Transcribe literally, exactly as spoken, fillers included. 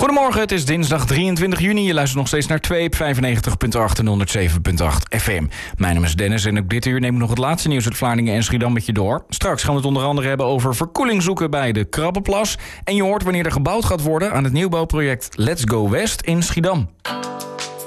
Goedemorgen, het is dinsdag drieëntwintig juni. Je luistert nog steeds naar twee op vijfennegentig komma acht en honderdzeven komma acht F M. Mijn naam is Dennis en op dit uur neem ik nog het laatste nieuws uit Vlaardingen en Schiedam met je door. Straks gaan we het onder andere hebben over verkoeling zoeken bij de Krabbenplas. En je hoort wanneer er gebouwd gaat worden aan het nieuwbouwproject Let's Go West in Schiedam.